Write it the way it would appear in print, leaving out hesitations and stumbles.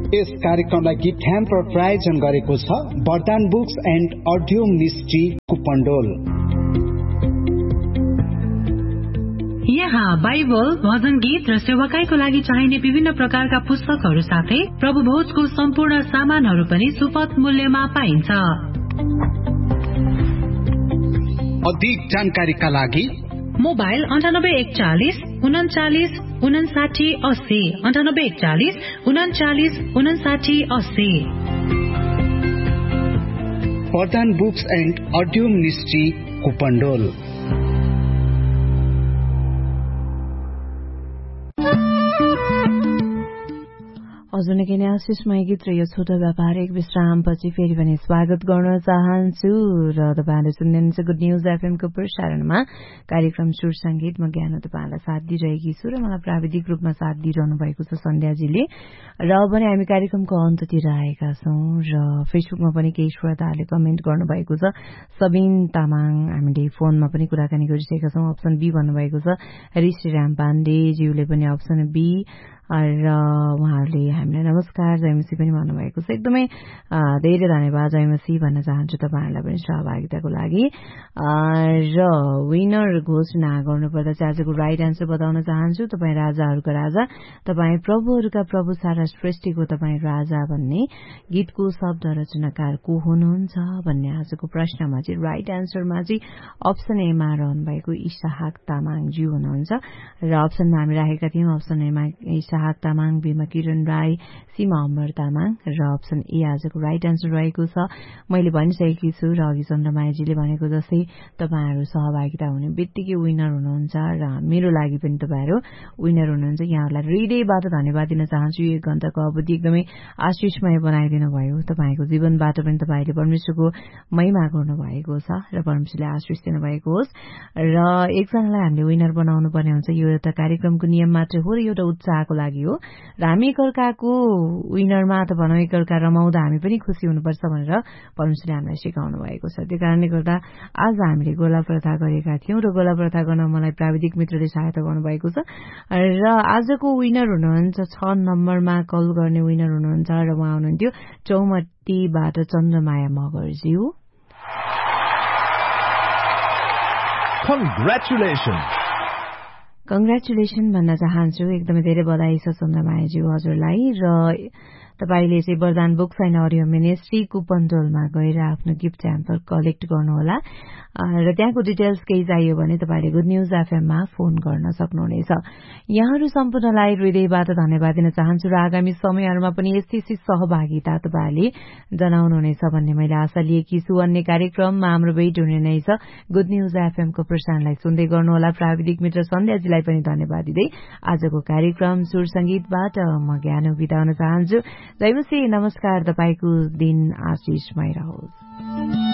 यस कार्यक्रमलाई gift hamper प्रायोजन गरेको छ वरदान books and audio ministry Kupondole. यहाँ बाइबल, भजन गीत र सेवाकाईको लागि चाहिने विभिन्न प्रकारका पुस्तकहरू साथै प्रभु भोजको सम्पूर्ण सामानहरू पनि सुपथ मूल्यमा पाइन्छ। अधिक जानकारीका लागि मोबाइल 9841 39 59 80 9841 39 59 80। वरदान books and audio ministry Kupondole. हजुर निकै नै आशिषमय गीत र यो छोटो व्यापारिक विश्रामपछि फेरि पनि स्वागत गर्न चाहन्छु र तपाईँले सुन्दै हुनुहुन्छ गुड न्युज एफएमको प्रसारणमा कार्यक्रम सुर संगीत। म ज्ञान तपाईँलाई साथ दिइरहेकी छु र मलाई प्राविधिक रूपमा साथ दिइरहनु भएको छ सन्ध्याजीले। र पनि हामी कार्यक्रमको अन्ततिर आएका छौं र फेसबुकमा पनि केही श्रोताहरूले कमेन्ट गर्नुभएको छ। सबिन तामाङ हामीले फोनमा पनि कुराकानी गरिसकेका छौं, अप्सन बी भन्नुभएको छ। ऋषिराम पाण्डेज्यूले पनि अप्सन बी र उहाँहरूले हामीलाई नमस्कार जयमसी पनि भन्नुभएको छ। एकदमै धेरै धन्यवाद जयमसी भन्न चाहन्छु तपाईँहरूलाई पनि सहभागिताको लागि। र विनर घोषणा गर्नुपर्दा चाहिँ आजको राइट एन्सर बताउन चाहन्छु। तपाईँ राजाहरूका राजा, तपाईँ प्रभुहरूका प्रभु, सारा सृष्टिको तपाईँ राजा भन्ने गीतको शब्द रचनाकार को हुनुहुन्छ भन्ने आजको प्रश्नमा चाहिँ राइट एन्सरमा चाहिँ अप्सन एमा रहनु भएको इसाहाक तामाङज्यू हुनुहुन्छ। र अप्सनमा हामी राखेका थियौं अप्सन एमा इसाहाक तामाङ, बिमा किरण राई, सीमा अमर तामाङ र अप्सन ए आजको राइट एन्सर रहेको छ। मैले भनिसकेकी छु र अघि चन्द्रमायाजीले भनेको जस्तै तपाईहरू सहभागिता हुने बित्तिकै विनर हुनुहुन्छ र मेरो लागि पनि तपाईहरू विनर हुनुहुन्छ। यहाँहरूलाई हृदयबाट धन्यवाद दिन चाहन्छु। यो 1 घण्टाको अवधि एकदमै आशिषमय बनाइदिनु भयो। तपाईको जीवनबाट पनि तपाईले परमेश्वरको महिमा गर्नु भएको छ र परमेश्वरले आशिष दिनु भएको होस्। र एकजनालाई हामीले विनर बनाउनु पर्ने हुन्छ। यो एउटा कार्यक्रमको नियम मात्र हो र एउटा उत्साहको लागि हो र हामी एकअर्काको विनरमा त भनौँ एकअर्का रमाउँदा हामी पनि खुसी हुनुपर्छ भनेर परमेश्वरले हामीलाई सिकाउनु भएको छ। त्यो कारणले गर्दा आज हामीले गोला प्रथा गरेका थियौं र गोला प्रथा गर्न मलाई प्राविधिक मित्रले सहायता गर्नुभएको छ। र आजको विनर हुनुहुन्छ 6 नम्बरमा कल गर्ने विनर हुनुहुन्छ र उहाँ हुनुहुन्थ्यो चौमटीबाट चन्द्रमाया मगरज्यू। कङ्ग्रेचुलेसन भन्न चाहन्छु। एकदमै धेरै बधाई छ चन्द्रमायाज्यू हजुरलाई। र तपाईले चाहिँ वरदान बुक्स एन्ड अडियो मिनिस्ट्री कुपन्डोलमा गएर आफ्नो गिफ्ट ह्याम्पर कलेक्ट गर्नुहोला र त्यहाँको डिटेल्स केही चाहियो भने तपाईले गुड न्युज एफएममा फोन गर्न सक्नुहुनेछ। यहाँहरू सम्पूर्णलाई हृदयबाट धन्यवाद दिन चाहन्छु र आगामी समयहरूमा पनि यस्तै सहभागिता तपाईले जनाउनुहुनेछ भन्ने मैले आशा लिएकी छु। अन्य कार्यक्रममा हाम्रो भेट हुने नै छ। गुड न्युज एफएमको प्रसारणलाई सुन्दै गर्नुहोला। प्राविधिक मित्र सन्ध्याजीलाई पनि धन्यवाद दिँदै आजको कार्यक्रम सुर संगीतबाट म ज्ञान बिताउन चाहन्छु। जयमसी नमस्कार। तपाईको दिन आशिषमय रहोस्।